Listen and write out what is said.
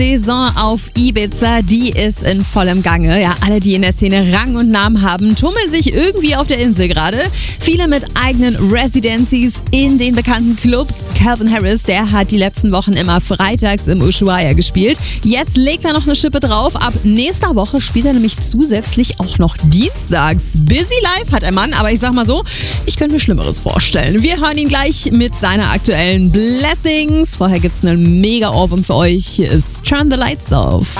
Saison auf Ibiza, die ist in vollem Gange. Ja, alle, die in der Szene Rang und Namen haben, tummeln sich irgendwie auf der Insel gerade. Viele mit eigenen Residencies in den bekannten Clubs. Calvin Harris, der hat die letzten Wochen immer freitags im Ushuaia gespielt. Jetzt legt er noch eine Schippe drauf. Ab nächster Woche spielt er nämlich zusätzlich auch noch dienstags. Busy Life hat der Mann, aber ich sag mal so, ich könnte mir Schlimmeres vorstellen. Wir hören ihn gleich mit seiner aktuellen Blessings. Vorher gibt's einen mega Ohrwurm für euch. Ist Turn the Lights Off.